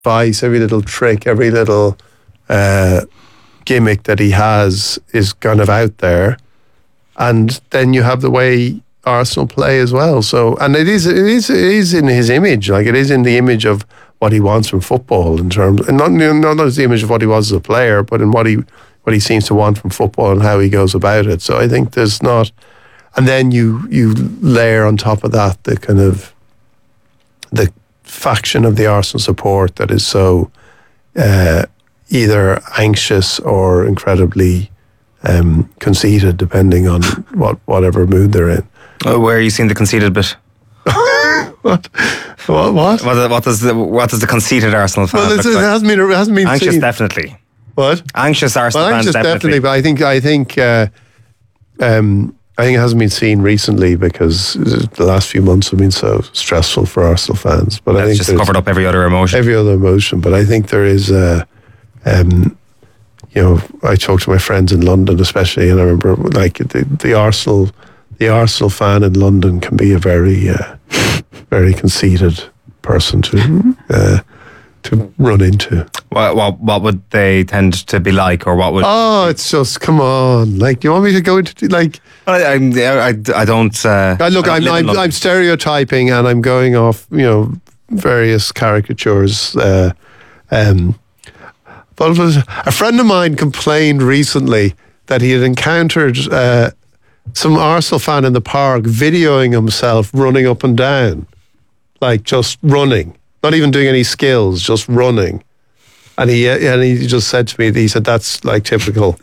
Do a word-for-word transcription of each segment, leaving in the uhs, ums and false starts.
device, every little trick, every little uh, gimmick that he has is kind of out there. And then you have the way Arsenal play as well. So, and it is, it is, it is in his image. Like it is in the image of what he wants from football in terms, and not not as the image of what he was as a player, but in what he what he seems to want from football and how he goes about it. So I think there's not, and then you you layer on top of that the kind of the faction of the Arsenal support that is so uh, either anxious or incredibly um, conceited, depending on what whatever mood they're in. Oh, where are you seeing the conceited bit? what? What? What? What, what does the what does the conceited Arsenal fan? Well, it look like? hasn't been. It hasn't been anxious, seen. Definitely. What? Anxious Arsenal well, fans, anxious definitely. definitely. But I think I think uh, um, I think it hasn't been seen recently because the last few months have been so stressful for Arsenal fans. But That's I think just covered up every other emotion. Every other emotion. But I think there is a. Um, you know, I talked to my friends in London, especially, and I remember like the, the Arsenal, the Arsenal fan in London can be a very, uh, very conceited person to uh, to run into. What, what what would they tend to be like, or what would? Oh, it's just come on. Like, do you want me to go into like? I I, I, I don't. Uh, I look, I I'm don't live in I'm, London. I'm stereotyping, and I'm going off, you know, various caricatures. Uh, um, But a friend of mine complained recently that he had encountered uh, some Arsenal fan in the park videoing himself running up and down, like just running, not even doing any skills, just running. And he and he just said to me, he said, that's like typical,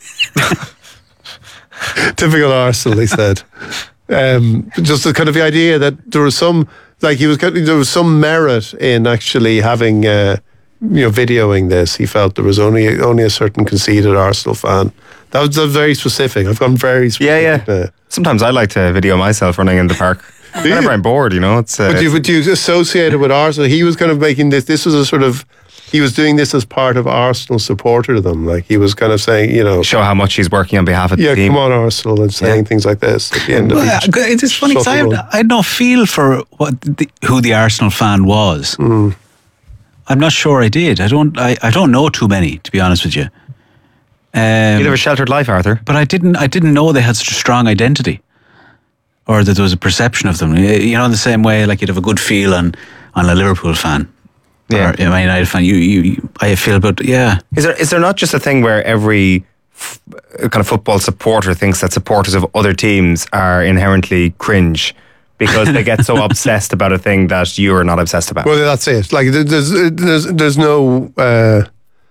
typical Arsenal, he said. Um, just the kind of the idea that there was some, like he was, there was some merit in actually having... Uh, you know, videoing this. He felt there was only only a certain conceited Arsenal fan. That was, that was very specific. I've gone very specific. Yeah, yeah. Uh, Sometimes I like to video myself running in the park. Whenever I'm bored, you know. It's. Uh, but, you, but you associate it with Arsenal. He was kind of making this. This was a sort of. He was doing this as part of Arsenal supporterdom. Like he was kind of saying, you know, show how much he's working on behalf of yeah, the team. come on, Arsenal, and saying Yeah. things like this at the end of Well, each. yeah, it's funny because I, shuttle had- run. I had no feel for what the, who the Arsenal fan was. Mm. I'm not sure I did. I don't. I, I don't know too many, to be honest with you. Um, You live a sheltered life, Arthur. but I didn't. I didn't know they had such a strong identity, or that there was a perception of them. You know, in the same way, like you'd have a good feel on on a Liverpool fan, Yeah. or a Man United fan. You, you, you I feel about yeah. Is there is there not just a thing where every f- kind of football supporter thinks that supporters of other teams are inherently cringe because they get so obsessed about a thing that you are not obsessed about? Well, that's it. Like there's there's there's no uh,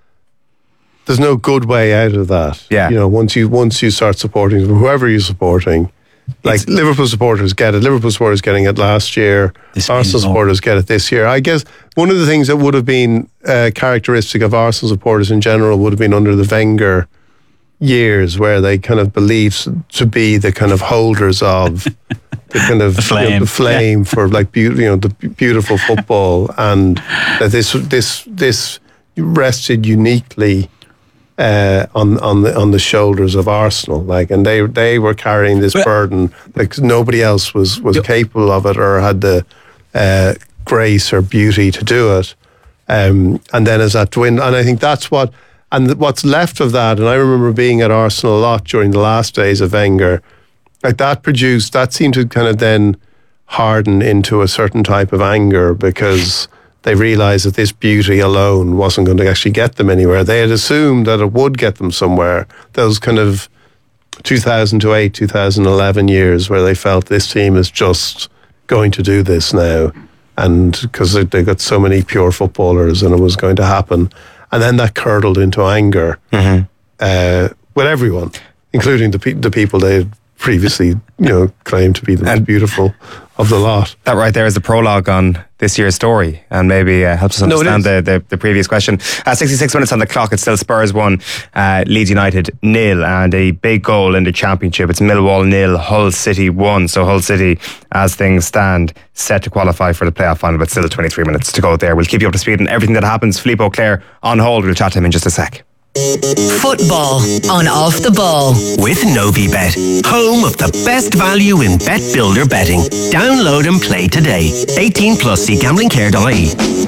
there's no good way out of that. Yeah. You know, once you once you start supporting whoever you're supporting, like It's- Liverpool supporters get it. Liverpool supporters getting it last year. This Arsenal means more. supporters get it this year. I guess one of the things that would have been uh, characteristic of Arsenal supporters in general would have been under the Wenger years, where they kind of believed to be the kind of holders of the kind of The flame. you know, the flame for like beauty, you know, the b- beautiful football, and that this this this rested uniquely uh, on on the on the shoulders of Arsenal. Like, and they they were carrying this Well- burden like nobody else was was capable of it or had the uh, grace or beauty to do it. Um, and then as that dwindled, and I think that's what. And what's left of that, and I remember being at Arsenal a lot during the last days of Wenger, like that produced, that seemed to kind of then harden into a certain type of anger because they realised that this beauty alone wasn't going to actually get them anywhere. They had assumed that it would get them somewhere. Those kind of two thousand eight, two thousand eleven years where they felt this team is just going to do this now. And because they, they got so many pure footballers and it was going to happen. And then that curdled into anger Mm-hmm. uh, with everyone, including the pe- the people they had previously, you know, claimed to be the most beautiful of the lot. That right there is the prologue on this year's story, and maybe uh, helps us No, it understand is. the, the, the previous question. Uh, sixty-six minutes on the clock. It's still Spurs one, uh, Leeds United nil, and a big goal in the Championship. It's Millwall nil, Hull City one. So Hull City, as things stand, set to qualify for the playoff final, but still twenty-three minutes to go there. We'll keep you up to speed on everything that happens. Philippe Auclair on hold. We'll chat to him in just a sec. Football on Off the Ball. With NoviBet, home of the best value in bet builder betting. Download and play today. eighteen plus, see gambling care dot I E.